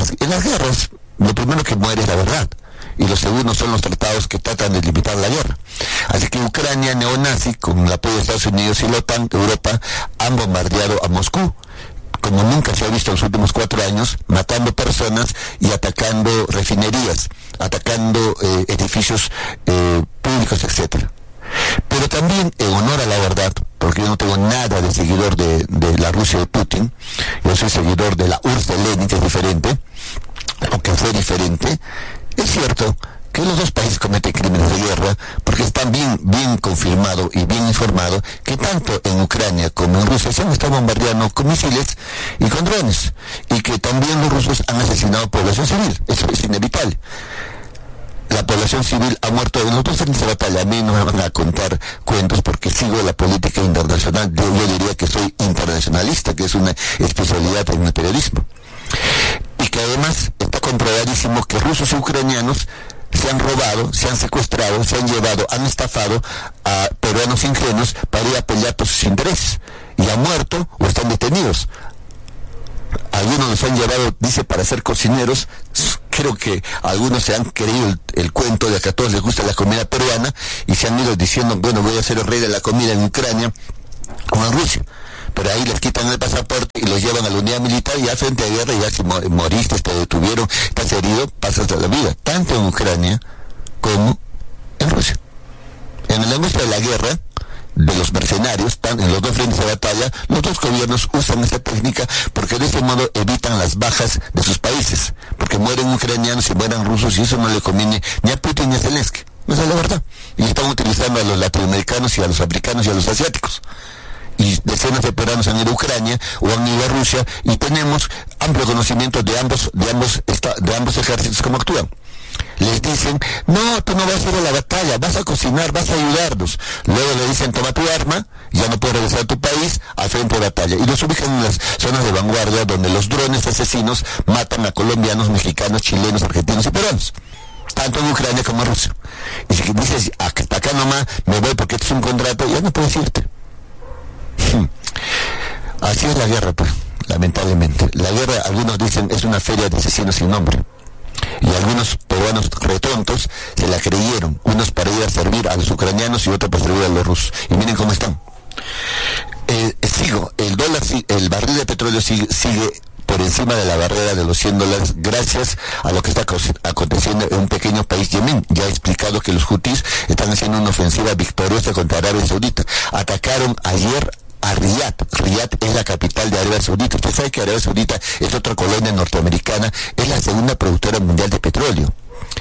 en las guerras, lo primero que muere es la verdad. Y lo segundo son los tratados que tratan de limitar la guerra. Así que Ucrania neonazi, con el apoyo de Estados Unidos y la OTAN, Europa, han bombardeado a Moscú, como nunca se ha visto en los últimos 4 años, matando personas y atacando refinerías, atacando edificios públicos, etcétera. Pero también, en honor a la verdad, porque yo no tengo nada de seguidor de la Rusia de Putin, yo soy seguidor de la URSS de Lenin, que es diferente, aunque fue diferente. Es cierto que los dos países cometen crímenes de guerra, porque están bien confirmado y bien informado que tanto en Ucrania como en Rusia se han estado bombardeando con misiles y con drones, y que también los rusos han asesinado población civil. Eso es inevitable. La población civil ha muerto en los dos frentes de batalla. A mí no me van a contar cuentos porque sigo la política internacional. Yo diría que soy internacionalista, que es una especialidad en el periodismo. Y que además está comprobadísimo que rusos y ucranianos se han robado, se han secuestrado, se han llevado, han estafado a peruanos ingenuos para ir a pelear por sus intereses. Y han muerto o están detenidos. Algunos los han llevado, dice, para ser cocineros. Creo que algunos se han creído el cuento de que a todos les gusta la comida peruana y se han ido diciendo, bueno, voy a ser el rey de la comida en Ucrania o en Rusia. Pero ahí les quitan el pasaporte y los llevan a la unidad militar y ya frente a guerra, y ya si moriste, te detuvieron, estás herido, pasas toda la vida, tanto en Ucrania como en Rusia. En el negocio de la guerra, de los mercenarios, en los dos frentes de batalla, los dos gobiernos usan esa técnica porque de ese modo evitan las bajas de sus países, porque mueren ucranianos y mueren rusos, y eso no le conviene ni a Putin ni a Zelensky. Esa es la verdad. Y están utilizando a los latinoamericanos y a los africanos y a los asiáticos. Y decenas de peruanos han ido a Ucrania o han ido a Rusia, y tenemos amplio conocimiento de ambos ejércitos cómo actúan. Les dicen, no, tú no vas a ir a la batalla, vas a cocinar, vas a ayudarnos. Luego le dicen, toma tu arma, ya no puedes regresar a tu país, al frente de batalla. Y los ubican en las zonas de vanguardia donde los drones asesinos matan a colombianos, mexicanos, chilenos, argentinos y peruanos. Tanto en Ucrania como en Rusia. Y si dices, hasta acá nomás me voy porque esto es un contrato, ya no puedes irte. Así es la guerra, pues, lamentablemente. La guerra, algunos dicen, es una feria de asesinos sin nombre. Y algunos peruanos retontos se la creyeron, unos para ir a servir a los ucranianos y otros para servir a los rusos. Y miren cómo están. El barril de petróleo sigue por encima de la barrera de los $100 gracias a lo que está aconteciendo en un pequeño país, Yemen. Ya he explicado que los hutíes están haciendo una ofensiva victoriosa contra Arabia Saudita. Atacaron ayer a Riyadh. Riyadh es la capital de Arabia Saudita. Usted sabe que Arabia Saudita es otra colonia norteamericana, es la segunda productora mundial de petróleo.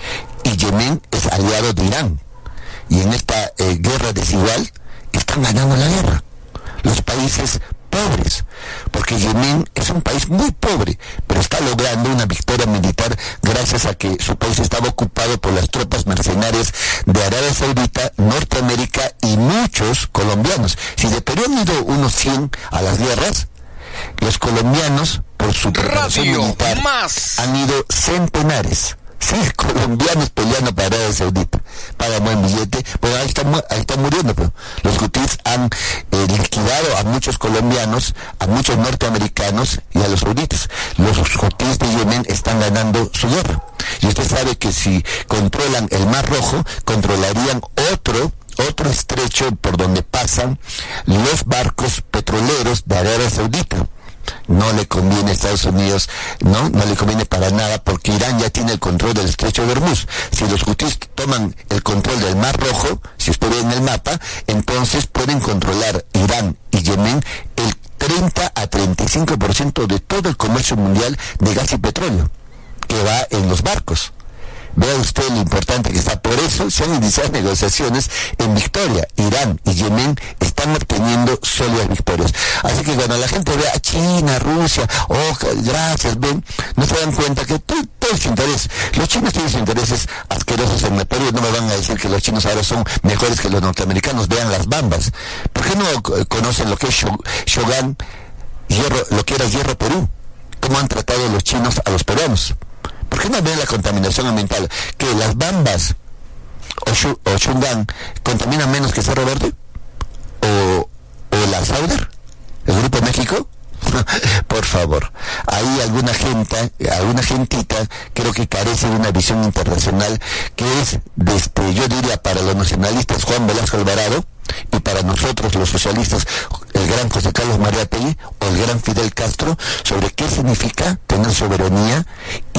Y Yemen es aliado de Irán. Y en esta guerra desigual están ganando la guerra los países pobres, porque Yemen es un país muy pobre, pero está logrando una victoria militar gracias a que su país estaba ocupado por las tropas mercenarias de Arabia Saudita, Norteamérica y muchos colombianos. Si de Perú han ido unos 100 a las guerras, los colombianos, por su preparación militar, han ido centenares. Sí, colombianos peleando para Arabia Saudita, pagan buen billete, pero ahí están muriendo. Pero los hutíes han liquidado a muchos colombianos, a muchos norteamericanos y a los sauditas. Los hutíes de Yemen están ganando su guerra. Y usted sabe que si controlan el Mar Rojo, controlarían otro estrecho por donde pasan los barcos petroleros de Arabia Saudita. No le conviene a Estados Unidos, no le conviene para nada, porque Irán ya tiene el control del estrecho de Hormuz. Si los hutíes toman el control del Mar Rojo, si usted ve en el mapa, entonces pueden controlar Irán y Yemen el 30 a 35% de todo el comercio mundial de gas y petróleo que va en los barcos. Vea usted lo importante que está. Por eso se han iniciado negociaciones en victoria. Irán y Yemen están obteniendo sólidas victorias. Así que cuando la gente ve a China, Rusia, gracias, ven, no se dan cuenta que todo su interés, los chinos tienen sus intereses asquerosos en el Perú. No me van a decir que los chinos ahora son mejores que los norteamericanos. Vean las bambas. ¿Por qué no conocen lo que es Shogun, lo que era Hierro Perú? ¿Cómo han tratado los chinos a los peruanos? ¿Por qué no ven la contaminación ambiental? ¿Que las bambas o Shungan contaminan menos que Cerro Verde? ¿O la Sauder? ¿El Grupo México? Por favor, hay alguna gentita, creo que carece de una visión internacional que es, yo diría, para los nacionalistas Juan Velasco Alvarado, y para nosotros los socialistas el gran José Carlos Mariátegui o el gran Fidel Castro, sobre qué significa tener soberanía y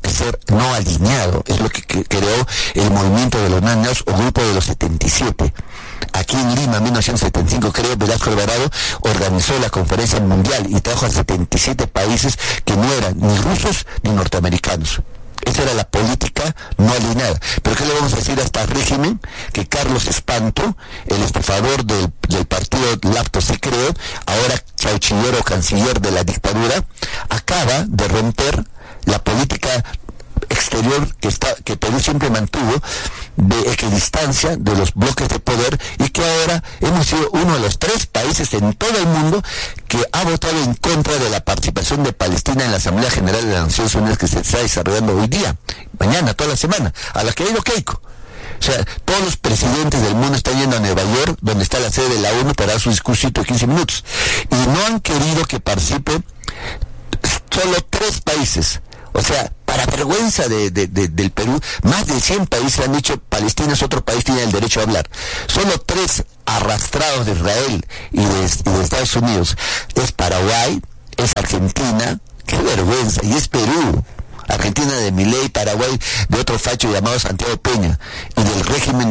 no alineado. Es lo que creó el movimiento de los Naños o grupo de los 77. Aquí en Lima, en 1975, creo, Velasco Alvarado organizó la conferencia mundial y trajo a 77 países que no eran ni rusos ni norteamericanos. Esa era la política no alineada. Pero ¿qué le vamos a decir a este régimen? Que Carlos Espanto, el estafador del partido Lapto se creó, ahora chauchillero canciller de la dictadura, acaba de romper la política exterior que Perú siempre mantuvo, de equidistancia de los bloques de poder, y que ahora hemos sido uno de los 3 países en todo el mundo que ha votado en contra de la participación de Palestina en la Asamblea General de las Naciones Unidas, que se está desarrollando hoy día, mañana, toda la semana, a la que ha ido Keiko. O sea, todos los presidentes del mundo están yendo a Nueva York, donde está la sede de la ONU, para dar su discursito de 15 minutos. Y no han querido que participe solo 3 países. O sea, para vergüenza del Perú, más de 100 países han dicho Palestina es otro país, tiene el derecho a hablar. Solo 3 arrastrados de Israel y de Estados Unidos. Es Paraguay, es Argentina, qué vergüenza, y es Perú. Argentina de Milei, Paraguay de otro facho llamado Santiago Peña, y del régimen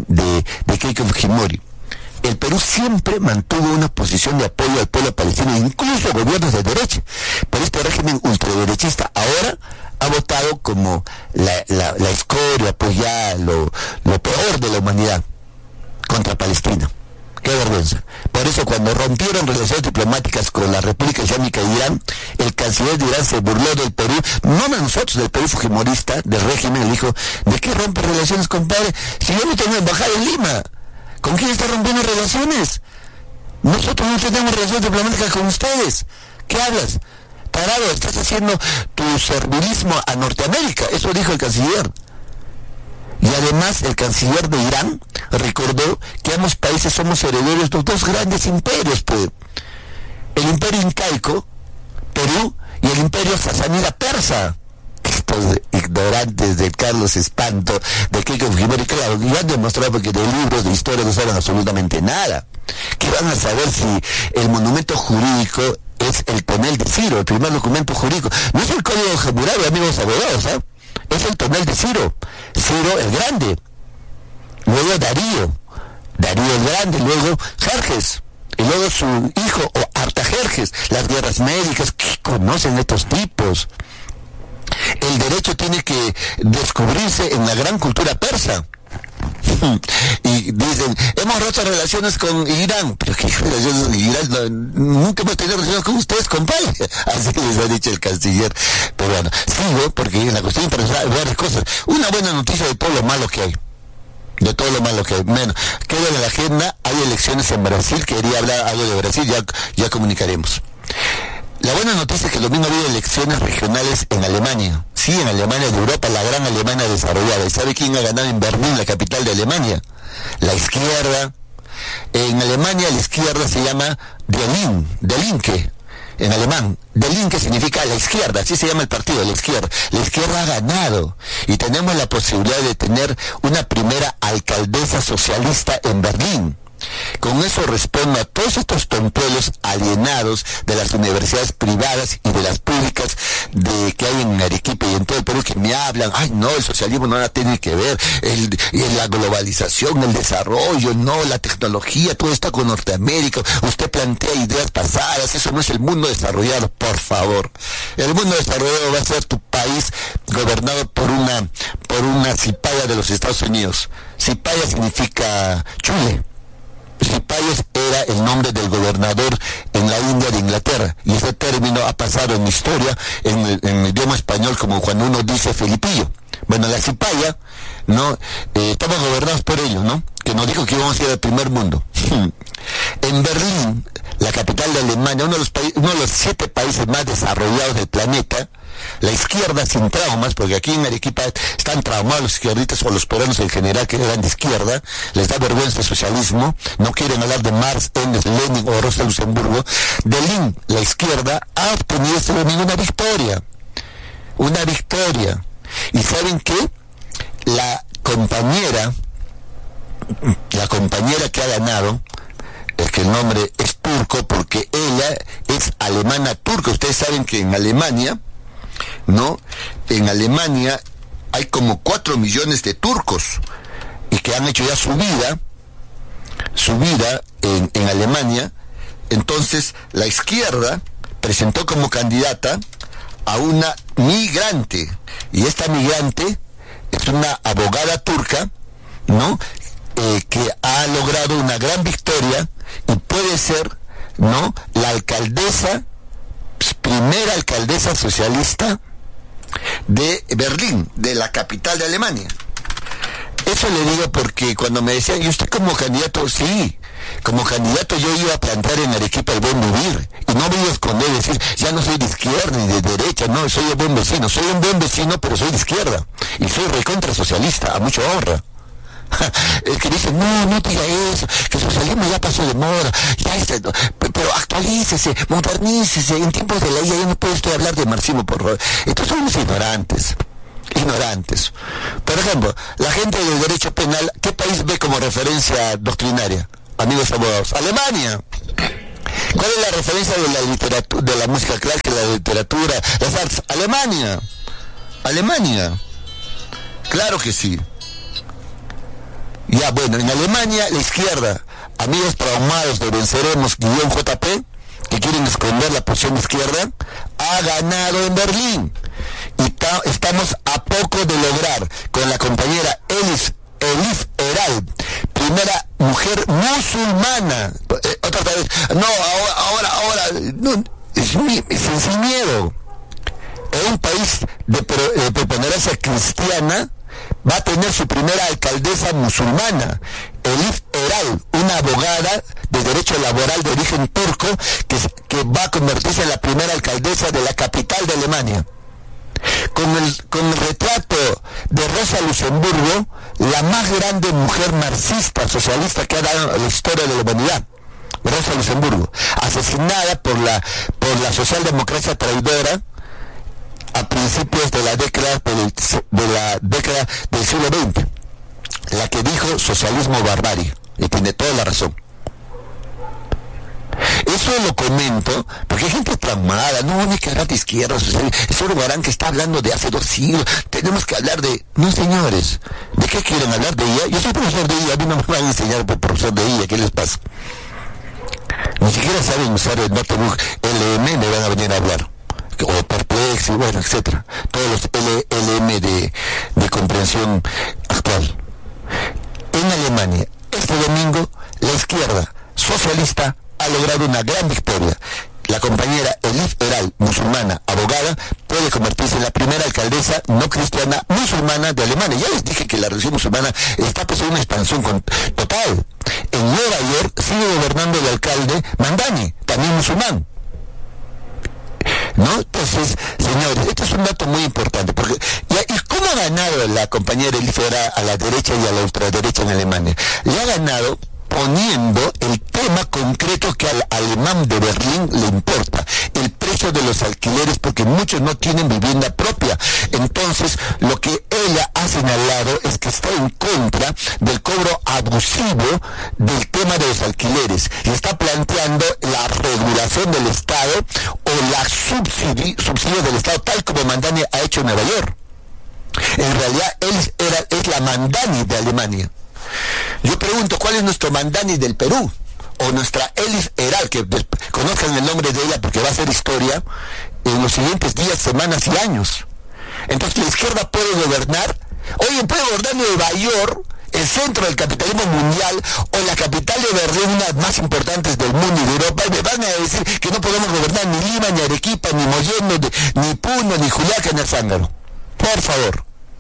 de Keiko Fujimori. El Perú siempre mantuvo una posición de apoyo al pueblo palestino, incluso gobiernos de derecha. Pero este régimen ultraderechista ahora ha votado como la escoria, pues ya lo peor de la humanidad contra Palestina. Qué vergüenza. Por eso, cuando rompieron relaciones diplomáticas con la República Islámica de Irán, el canciller de Irán se burló del Perú, no de nosotros, del Perú fujimorista, del régimen. Le dijo: ¿de qué rompe relaciones, compadre? Si yo no tengo embajada en Lima, ¿con quién está rompiendo relaciones? Nosotros no tenemos relaciones diplomáticas con ustedes. ¿Qué hablas? Tarado, estás haciendo tu servilismo a Norteamérica. Eso dijo el canciller. Y además el canciller de Irán recordó que ambos países somos herederos de 2 grandes imperios, pues. El imperio incaico, Perú, y el imperio sasánida persa. Estos ignorantes de Carlos Espanto, de Keiko Fujimori, claro, ya han demostrado que de libros de historia no saben absolutamente nada. ¿Qué van a saber si el monumento jurídico es el tonel de Ciro, el primer documento jurídico? No es el Código Hammurabi, amigos abogados, ¿eh? Es el tonel de Ciro el Grande, luego Darío el Grande, luego Jerjes, y luego su hijo, o Artajerjes. Las guerras médicas, ¿qué conocen estos tipos? El derecho tiene que descubrirse en la gran cultura persa. Y dicen, hemos roto relaciones con Irán. Pero ¿qué relaciones con Irán? Nunca hemos tenido relaciones con ustedes, compadre. Así les ha dicho el canciller peruano. Sigo, porque en la cuestión internacional hay varias cosas. Una buena noticia de todo lo malo que hay. De todo lo malo que hay. Bueno, queda en la agenda, hay elecciones en Brasil. Quería hablar algo de Brasil, ya comunicaremos. La buena noticia es que el domingo había elecciones regionales en Alemania. Sí, en Alemania de Europa, la gran Alemania desarrollada. ¿Y sabe quién ha ganado en Berlín, la capital de Alemania? La izquierda. En Alemania la izquierda se llama Die Linke, en alemán. Die Linke significa la izquierda, así se llama el partido, la izquierda. La izquierda ha ganado y tenemos la posibilidad de tener una primera alcaldesa socialista en Berlín. Con eso respondo a todos estos tontuelos alienados de las universidades privadas y de las públicas que hay en Arequipa y en todo el Perú, que me hablan: ay no, el socialismo no tiene que ver, la globalización, el desarrollo, no, la tecnología, todo está con Norteamérica, usted plantea ideas pasadas, eso no es el mundo desarrollado. Por favor, el mundo desarrollado va a ser tu país gobernado por una cipaya de los Estados Unidos. Cipaya significa chule. Cipayas era el nombre del gobernador en la India de Inglaterra, y ese término ha pasado en historia en el idioma español como cuando uno dice Felipillo. Bueno, la cipaya, ¿no? Estamos gobernados por ellos, ¿no? Que nos dijo que íbamos a ir al primer mundo. En Berlín, la capital de Alemania, uno de los 7 países más desarrollados del planeta, la izquierda sin traumas, porque aquí en Arequipa están traumados los izquierdistas o los peruanos en general que eran de izquierda, les da vergüenza el socialismo, no quieren hablar de Marx, Engels, Lenin o Rosa Luxemburgo. Berlín, la izquierda, ha obtenido este domingo una victoria. ¿Y saben qué? La compañera que ha ganado, es que el nombre es turco porque ella es alemana turca. Ustedes saben que en Alemania, ¿no? En Alemania hay como 4 millones de turcos y que han hecho ya su vida en Alemania. Entonces la izquierda presentó como candidata a una migrante, y esta migrante es una abogada turca, ¿no? Que ha logrado una gran victoria y puede ser, ¿no?, la alcaldesa, primera alcaldesa socialista de Berlín, de la capital de Alemania. Eso le digo porque cuando me decían, ¿y usted como candidato? Sí, como candidato yo iba a plantar en Arequipa el buen vivir, y no me iba a esconder y decir, ya no soy de izquierda ni de derecha, no, soy un buen vecino, pero soy de izquierda, y soy recontra socialista, a mucha honra. El que dice, no diga eso, que el socialismo ya pasó de moda, pero actualícese, modernícese, en tiempos de la IA ya no puede usted hablar de marxismo, por favor. Estos son los ignorantes. Por ejemplo, la gente del derecho penal, ¿qué país ve como referencia doctrinaria? Amigos abogados, Alemania. ¿Cuál es la referencia de la literatura, de la música clásica, la literatura, las artes? Alemania. Claro que sí. Ya, bueno, en Alemania, la izquierda, amigos traumados de Venceremos, _JP, que quieren esconder la posición de izquierda, ha ganado en Berlín. Y estamos a poco de lograr, con la compañera Elif Eral, primera mujer musulmana. Otra vez, no, ahora, no, es sin miedo. En un país de preponderancia cristiana, va a tener su primera alcaldesa musulmana, Elif Eral, una abogada de derecho laboral de origen turco que va a convertirse en la primera alcaldesa de la capital de Alemania. Con el retrato de Rosa Luxemburgo, la más grande mujer marxista, socialista que ha dado la historia de la humanidad. Rosa Luxemburgo, asesinada por la socialdemocracia traidora a principios de la década del siglo XX, la que dijo socialismo barbarie, y tiene toda la razón. Eso lo comento porque hay gente traumada, no hay que hablar de izquierda, es un Guarán que está hablando de hace 2 siglos, tenemos que hablar de... No, señores, ¿de qué quieren hablar de IA? Yo soy profesor de IA, a mí no me van a enseñar por profesor de IA, ¿qué les pasa? Ni siquiera saben usar el notebook LM, me van a venir a hablar. O Perplex, bueno, etcétera, todos los LM de comprensión actual. En Alemania, este domingo, la izquierda socialista ha logrado una gran victoria. La compañera Elif Eral, musulmana, abogada, puede convertirse en la primera alcaldesa no cristiana musulmana de Alemania. Ya les dije que la religión musulmana está pues en una expansión total. En Nueva York sigue gobernando el alcalde Mandani, también musulmán, ¿no? Entonces, señores, esto es un dato muy importante, porque ¿y cómo ha ganado la compañera Elif Eral a la derecha y a la ultraderecha en Alemania? Le ha ganado poniendo el tema concreto que al alemán de Berlín le importa, el precio de los alquileres, porque muchos no tienen vivienda propia. Entonces, lo que ella ha señalado es que está en contra del cobro abusivo del tema de los alquileres y está planteando la regulación del Estado o la subsidio del Estado, tal como Mandani ha hecho en Nueva York. En realidad, él es la Mandani de Alemania. Yo pregunto, ¿cuál es nuestro Mandani del Perú? O nuestra Elif Eral, que conozcan el nombre de ella porque va a ser historia en los siguientes días, semanas y años. Entonces la izquierda puede gobernar. Oye, puede gobernar Nueva York, el centro del capitalismo mundial, o la capital de Berlín, una de las más importantes del mundo y de Europa, y me van a decir que no podemos gobernar ni Lima, ni Arequipa, ni Mollendo, ni Puno, ni Juliaca, ni Zángaro. Por favor.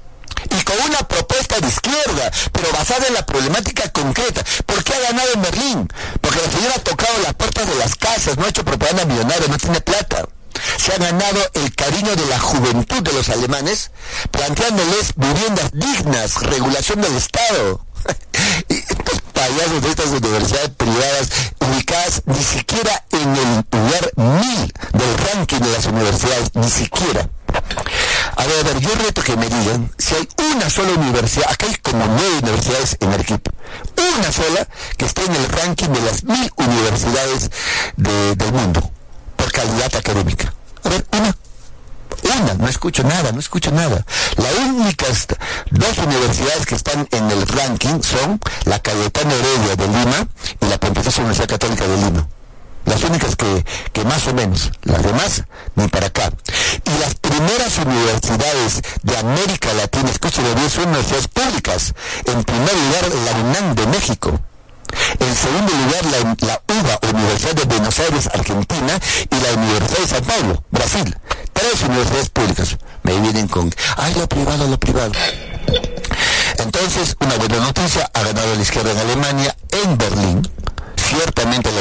y con una propuesta de izquierda, pero basada en la problemática concreta. ¿Por qué ha ganado en Berlín? Porque la señora ha tocado las puertas de las casas, no ha hecho propaganda millonaria, no tiene plata. Se ha ganado el cariño de la juventud de los alemanes, planteándoles viviendas dignas, regulación del Estado. Y estos payasos de estas universidades privadas ubicadas ni siquiera en el lugar 1000 del ranking de las universidades, ni siquiera. A ver, yo reto que me digan si hay una sola universidad, acá hay como 9 universidades en Arequipa, una sola que esté en el ranking de las 1000 universidades del mundo por calidad académica. A ver, no escucho nada. Las únicas 2 universidades que están en el ranking son la Cayetano Heredia de Lima y la Pontificia Universidad Católica de Lima. Las únicas que más o menos, las demás, ni para acá. Y las primeras universidades de América Latina, escúchenme bien, son universidades públicas. En primer lugar, la UNAM de México. En segundo lugar, la UBA, Universidad de Buenos Aires, Argentina, y la Universidad de Sao Paulo, Brasil. 3 universidades públicas. Me vienen con, lo privado. Entonces, una buena noticia, ha ganado la izquierda en Alemania, en Berlín. Ciertamente la